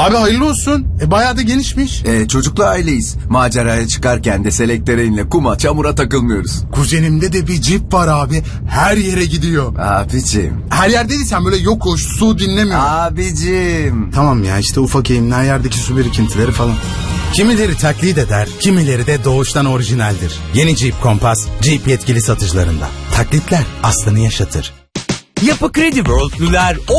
Abi hayırlı olsun. Bayağı da genişmiş. Çocuklu aileyiz. Maceraya çıkarken de selektöreinle kuma çamura takılmıyoruz. Kuzenimde de bir Jeep var abi. Her yere gidiyor. Abicim. Her yerdeysen böyle yokuş, su dinlemiyor. Abicim. Tamam ya, işte ufak eğimli her yerdeki su birikintileri falan. Kimileri taklit eder, kimileri de doğuştan orijinaldir. Yeni Jeep Compass, Jeep yetkili satıcılarında. Taklitler aslını yaşatır. Yapı Kredi World'lüler